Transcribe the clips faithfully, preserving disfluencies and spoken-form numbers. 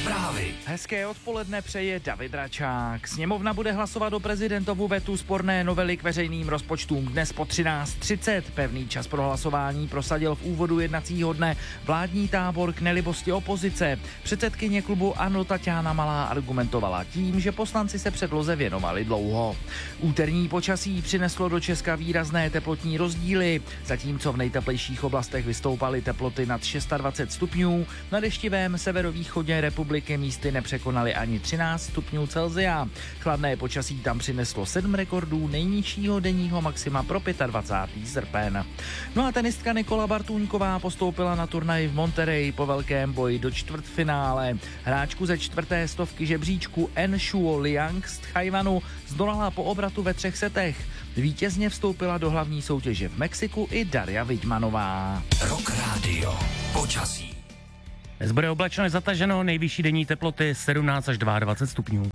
Zprávy. Hezké odpoledne přeje David Račák. Sněmovna bude hlasovat o prezidentovu vetu sporné novely k veřejným rozpočtům dnes po třináct třicet. Pevný čas pro hlasování prosadil v úvodu jednacího dne vládní tábor k nelibosti opozice. Předsedkyně klubu ANO Taťána Malá argumentovala tím, že poslanci se předloze věnovali dlouho. Úterní počasí přineslo do Česka výrazné teplotní rozdíly. Zatímco v nejteplejších oblastech vystoupaly teploty nad dvacet šest stupňů, na deštivém severovýchodě republiky místy nepřekonaly ani třináct stupňů Celsia. Chladné počasí tam přineslo sedm rekordů nejnižšího denního maxima pro dvacátého pátého srpen. No a tenistka Nikola Bartůňková postoupila na turnaj v Monterey po velkém boji do čtvrtfinále. Hráčku ze čtvrté stovky žebříčku En Shuo Liang z Tchajwanu zdolala po obratu ve třech setech. Vítězně vstoupila do hlavní soutěže v Mexiku i Darja Vidmanová. Rock Radio. Počasí. Dnes bude oblačno zataženo, nejvyšší denní teploty sedmnáct až dvacet dva stupňů.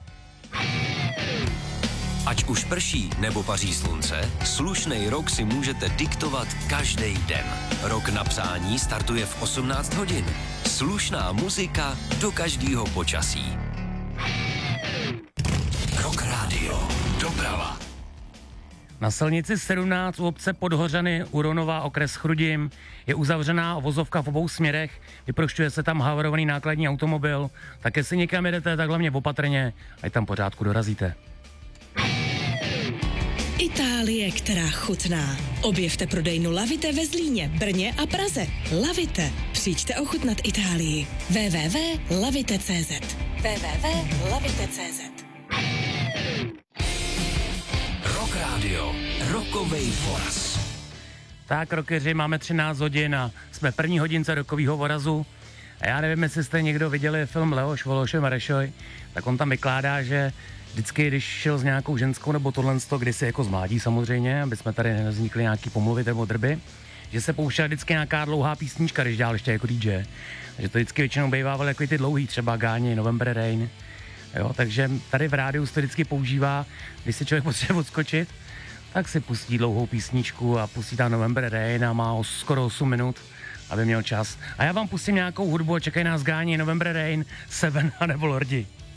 Ať už prší nebo paří slunce, slušnej rok si můžete diktovat každý den. Rok na přání startuje v osmnáct hodin. Slušná muzika do každého počasí. Rock Radio. Doprava. Na silnici sedmnáct u obce Podhořany u Ronova okres Chrudim je uzavřená vozovka v obou směrech, vyprošťuje se tam havarovaný nákladní automobil, tak jestli někam jedete, tak hlavně opatrně, ať tam pořádku dorazíte. Itálie, která chutná. Objevte prodejnu Lavite ve Zlíně, Brně a Praze. Lavite. Přijďte ochutnat Itálii. w w w tečka lavite tečka c z w w w tečka lavite tečka c z Rock Radio. Rokovej voraz. Tak, rockeři, máme třináct hodin a jsme první hodince rokovýho vorazu. A já nevím, jestli jste někdo viděli film Leoš Vološoj Marešoj, tak on tam vykládá, že vždycky, když šel s nějakou ženskou nebo tohle, kdysi jako z mládí samozřejmě, aby jsme tady nevznikli nějaký pomluvy nebo drby, že se pouštěla vždycky nějaká dlouhá písnička, když dělal ještě jako D J. Že to vždycky většinou bývával jako ty dlouhý, třeba Gáni, November Rain. Jo, takže tady v rádiu se to vždycky používá, když si člověk potřebuje odskočit, tak si pustí dlouhou písničku a pustí tam November Rain a má skoro osm minut, aby měl čas. A já vám pustím nějakou hudbu a čekají nás Gáni, November Rain, Seven a nebo Lordi.